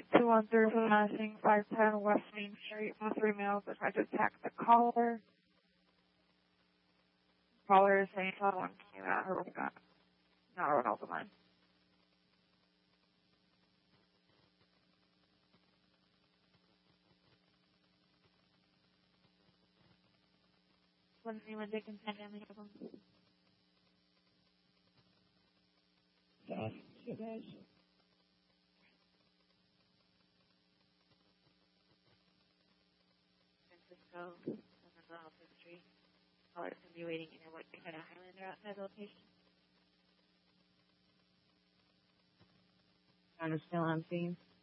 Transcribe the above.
213 for missing 510 West Main Street. All 3 males that tried to attack the caller. Caller is saying someone came at her with a gun. Not a Ronaldo line. What's the name of Dick and Ted family of them? Josh Chavez. Francisco, someone's on Alfred Street. Caller's going to be waiting in what kind of Highlander outside the location. Kind of still on scene.